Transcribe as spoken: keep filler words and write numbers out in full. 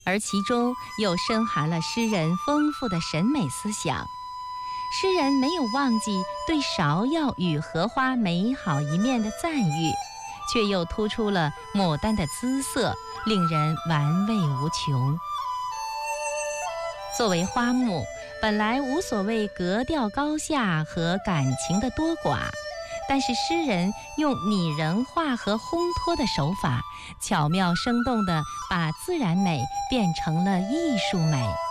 而其中又深含了诗人丰富的审美思想。诗人没有忘记对芍药与荷花美好一面的赞誉，却又突出了牡丹的姿色，令人玩味无穷。作为花木，本来无所谓格调高下和感情的多寡，但是诗人用拟人化和烘托的手法，巧妙生动地把自然美变成了艺术美。